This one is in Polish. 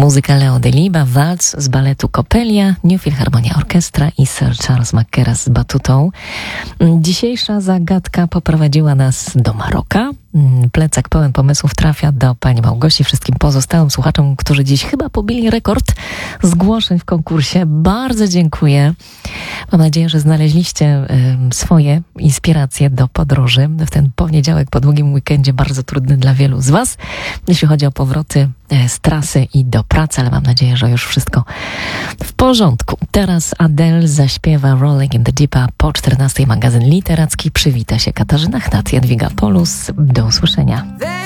Muzyka Leo de Liba, walc z baletu Coppelia, New Philharmonia Orchestra i Sir Charles Mackerras z batutą. Dzisiejsza zagadka poprowadziła nas do Maroka. Plecak pełen pomysłów trafia do pani Małgosi, wszystkim pozostałym słuchaczom, którzy dziś chyba pobili rekord zgłoszeń w konkursie. Bardzo dziękuję. Mam nadzieję, że znaleźliście swoje inspiracje do podróży w ten poniedziałek po długim weekendzie, bardzo trudny dla wielu z was, jeśli chodzi o powroty z trasy i do pracy, ale mam nadzieję, że już wszystko w porządku. Teraz Adele zaśpiewa Rolling in the Deep, a po 14 magazyn literacki przywita się Katarzyna Chnat, Jadwiga Polus. Do usłyszenia.